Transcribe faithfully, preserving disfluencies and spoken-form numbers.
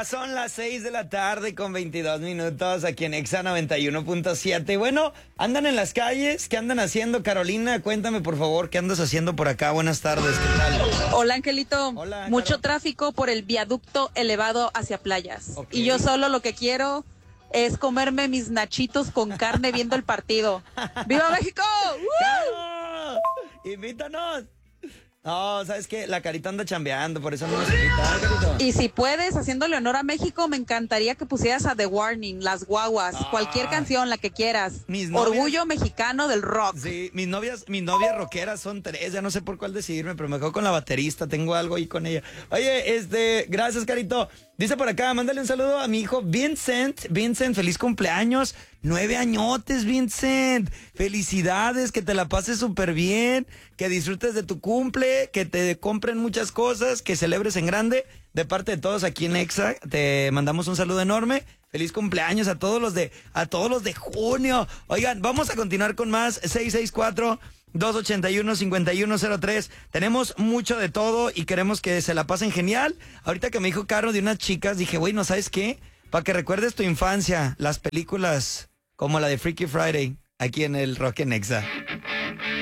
Ya son las seis de la tarde con veintidós minutos aquí en Exa noventa y uno punto siete. Bueno, ¿andan en las calles? ¿Qué andan haciendo, Carolina? Cuéntame, por favor, ¿qué andas haciendo por acá? Buenas tardes, ¿qué tal? Hola, Angelito. Hola, Mucho Caro. tráfico por el viaducto elevado hacia playas. Ok. Y yo solo lo que quiero es comerme mis nachitos con carne viendo el partido. ¡Viva México! ¡Uh! ¡Caro! ¡Invítanos! No, ¿sabes qué? La Carita anda chambeando, por eso no nos invita, ¿eh, Carito? Y si puedes, haciéndole honor a México, me encantaría que pusieras a The Warning, Las Guaguas, Ah. cualquier canción, la que quieras. Mis novias- Orgullo mexicano del rock. Sí, mis novias, mis novias rockeras son tres, ya no sé por cuál decidirme, pero me quedo con la baterista, tengo algo ahí con ella. Oye, este, gracias, Carito. Dice por acá, mándale un saludo a mi hijo Vincent. Vincent, feliz cumpleaños. Nueve añotes, Vincent. Felicidades, que te la pases súper bien, que disfrutes de tu cumple, que te compren muchas cosas, que celebres en grande. De parte de todos aquí en Exa, te mandamos un saludo enorme. Feliz cumpleaños a todos los de, a todos los de junio. Oigan, vamos a continuar con más. seis seis cuatro, dos ocho uno, cinco uno cero tres. Tenemos mucho de todo y queremos que se la pasen genial. Ahorita que me dijo Caro de unas chicas, dije, güey, ¿no sabes qué? Para que recuerdes tu infancia, las películas como la de Freaky Friday, aquí en el Rock en Exa.